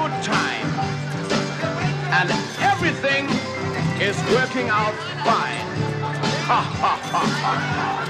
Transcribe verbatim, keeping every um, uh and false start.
good time. And everything is working out fine. Ha ha ha ha.